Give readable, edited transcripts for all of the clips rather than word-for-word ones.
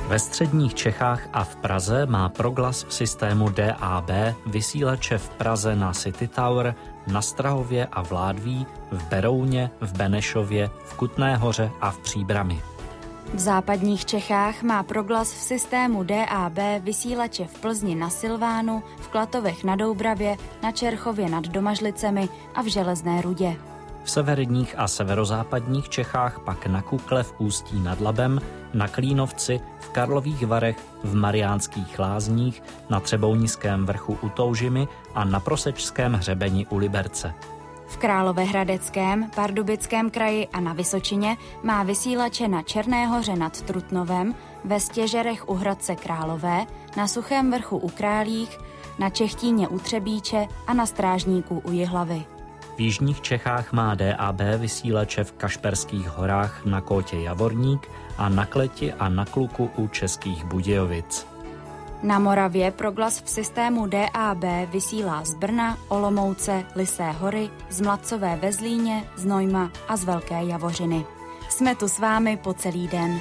Ve středních Čechách a v Praze má Proglas v systému DAB vysílače v Praze na City Tower, na Strahově a v Ládví, v Berouně, v Benešově, v Kutné Hoře a v Příbrami. V západních Čechách má Proglas v systému DAB vysílače v Plzni na Silvánu, v Klatovech na Doubravě, na Čerchově nad Domažlicemi a v Železné Rudě. V severních a severozápadních Čechách pak na Kukle v Ústí nad Labem, na Klínovci, v Karlových Varech, v Mariánských Lázních, na Třebounickém vrchu u Toužimy a na Prosečském hřebeni u Liberce. V Královéhradeckém, Pardubickém kraji a na Vysočině má vysílače na Černé Hoře nad Trutnovem, ve Stěžerech u Hradce Králové, na Suchém vrchu u Králích, na Čechtíně u Třebíče a na Strážníku u Jihlavy. V jižních Čechách má DAB vysílače v Kašperských horách na Kótě Javorník a na Kleti a na Kluku u Českých Budějovic. Na Moravě Proglas v systému DAB vysílá z Brna, Olomouce, Lysé hory, z Mladcové ve Zlíně, z Nojma a z Velké Javořiny. Jsme tu s vámi po celý den.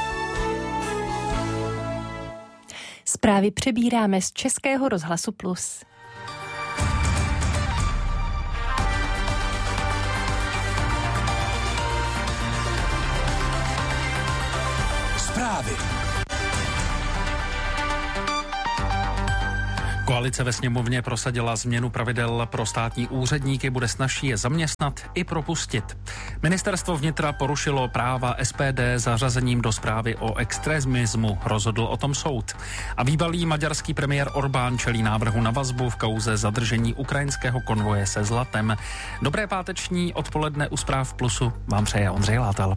Zprávy přebíráme z Českého rozhlasu Plus. Zprávy. Koalice ve sněmovně prosadila změnu pravidel pro státní úředníky, bude snazší je zaměstnat i propustit. Ministerstvo vnitra porušilo práva SPD zařazením do zprávy o extremismu, rozhodl o tom soud. A bývalý maďarský premiér Orbán čelí návrhu na vazbu v kauze zadržení ukrajinského konvoje se zlatem. Dobré páteční odpoledne u Zpráv Plusu vám přeje Ondřej Látal.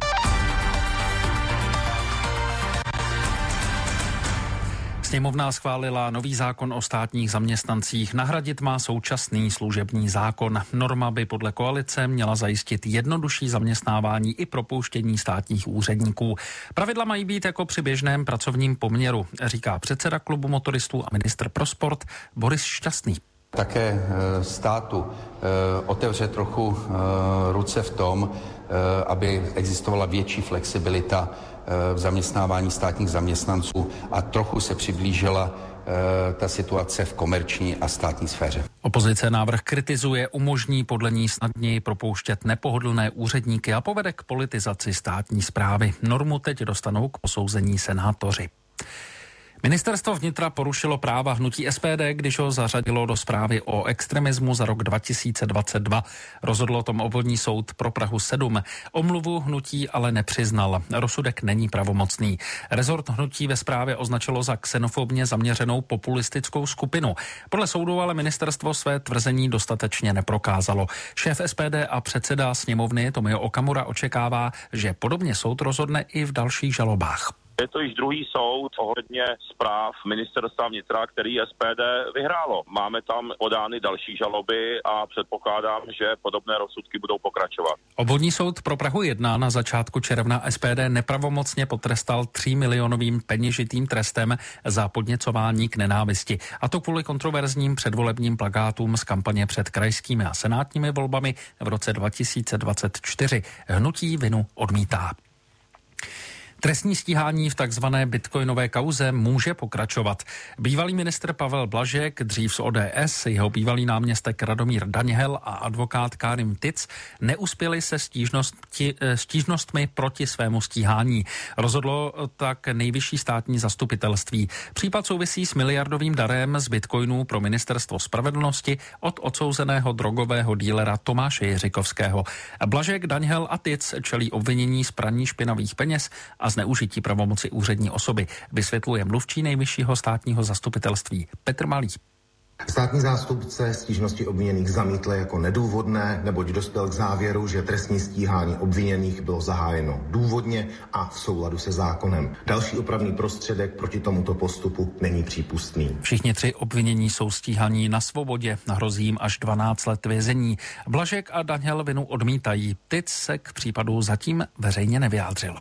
Sněmovna schválila nový zákon o státních zaměstnancích. Nahradit má současný služební zákon. Norma by podle koalice měla zajistit jednodušší zaměstnávání i propouštění státních úředníků. Pravidla mají být jako při běžném pracovním poměru, říká předseda klubu motoristů a ministr pro sport Boris Šťastný. Také státu otevře trochu ruce v tom, aby existovala větší flexibilita v zaměstnávání státních zaměstnanců a trochu se přiblížila ta situace v komerční a státní sféře. Opozice návrh kritizuje, umožní podle ní snadněji propouštět nepohodlné úředníky a povede k politizaci státní správy. Normu teď dostanou k posouzení senátoři. Ministerstvo vnitra porušilo práva hnutí SPD, když ho zařadilo do zprávy o extremismu za rok 2022. Rozhodl o tom obvodní soud pro Prahu 7. Omluvu hnutí ale nepřiznal. Rozsudek není pravomocný. Rezort hnutí ve zprávě označilo za xenofobně zaměřenou populistickou skupinu. Podle soudu ale ministerstvo své tvrzení dostatečně neprokázalo. Šéf SPD a předseda sněmovny Tomio Okamura očekává, že podobně soud rozhodne i v dalších žalobách. Je to již druhý soud ohledně zpráv ministerstva vnitra, který SPD vyhrálo. Máme tam podány další žaloby a předpokládám, že podobné rozsudky budou pokračovat. Obvodní soud pro Prahu 1 na začátku června SPD nepravomocně potrestal 3 milionovým peněžitým trestem za podněcování k nenávisti. A to kvůli kontroverzním předvolebním plakátům z kampaně před krajskými a senátními volbami v roce 2024. Hnutí vinu odmítá. Trestní stíhání v takzvané bitcoinové kauze může pokračovat. Bývalý ministr Pavel Blažek, dřív z ODS, jeho bývalý náměstek Radomír Daněhel a advokát Karim Tic neuspěli se stížnostmi proti svému stíhání. Rozhodlo tak nejvyšší státní zastupitelství. Případ souvisí s miliardovým darem z bitcoinů pro ministerstvo spravedlnosti od odsouzeného drogového dílera Tomáše Jiřikovského. Blažek, Daněhel a Tic čelí obvinění z praní špinavých peněz a zneužití pravomoci úřední osoby, vysvětluje mluvčí nejvyššího státního zastupitelství Petr Malý. Státní zástupce stížnosti obviněných zamítl jako nedůvodné, neboť dospěl k závěru, že trestní stíhání obviněných bylo zahájeno důvodně a v souladu se zákonem. Další opravný prostředek proti tomuto postupu není přípustný. Všichni 3 obvinění jsou stíhaní na svobodě, hrozí jim až 12 let vězení. Blažek a Daněhel vinu odmítají. Tic se k případu zatím veřejně nevyjádřil.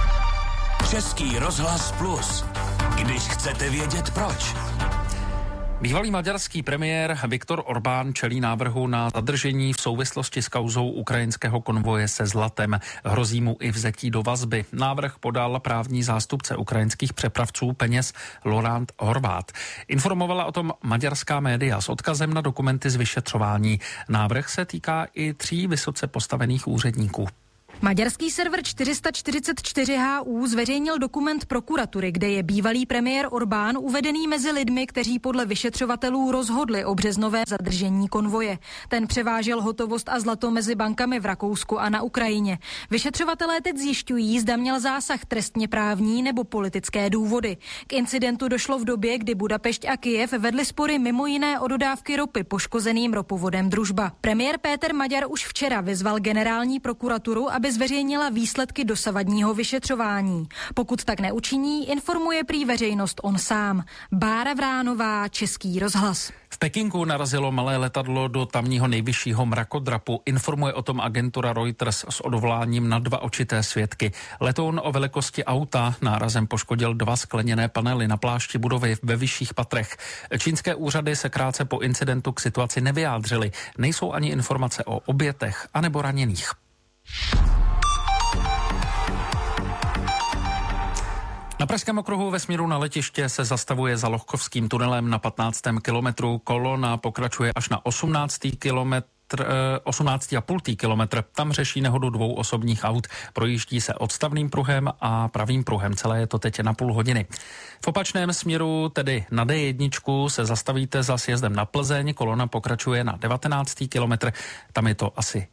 Český rozhlas Plus. Když chcete vědět proč. Bývalý maďarský premiér Viktor Orbán čelí návrhu na zadržení v souvislosti s kauzou ukrajinského konvoje se zlatem. Hrozí mu i vzetí do vazby. Návrh podal právní zástupce ukrajinských přepravců peněz Laurent Horváth. Informovala o tom maďarská média s odkazem na dokumenty z vyšetřování. Návrh se týká i 3 vysoce postavených úředníků. Maďarský server 444HU zveřejnil dokument prokuratury, kde je bývalý premiér Orbán uvedený mezi lidmi, kteří podle vyšetřovatelů rozhodli o březnové zadržení konvoje. Ten převážel hotovost a zlato mezi bankami v Rakousku a na Ukrajině. Vyšetřovatelé teď zjišťují, zda měl zásah trestně právní nebo politické důvody. K incidentu došlo v době, kdy Budapešť a Kyjev vedly spory mimo jiné o dodávky ropy poškozeným ropovodem Družba. Premiér Péter Maďar už včera vyzval generální prokuraturu, aby zveřejnila výsledky dosavadního vyšetřování. Pokud tak neučiní, informuje prý veřejnost on sám. Bára Vránová, Český rozhlas. V Pekingu narazilo malé letadlo do tamního nejvyššího mrakodrapu. Informuje o tom agentura Reuters s odvoláním na 2 očité svědky. Letoun o velikosti auta nárazem poškodil 2 skleněné panely na plášti budovy ve vyšších patrech. Čínské úřady se krátce po incidentu k situaci nevyjádřily. Nejsou ani informace o obětech anebo raněných. Na Pražském okruhu ve směru na letiště se zastavuje za Lohkovským tunelem na 15. kilometru. Kolona pokračuje až na 18,5 kilometr. Tam řeší nehodu 2 osobních aut. Projíždí se odstavným pruhem a pravým pruhem. Celé je to teď na půl hodiny. V opačném směru, tedy na D1, se zastavíte za sjezdem na Plzeň. Kolona pokračuje na 19. kilometr. Tam je to asi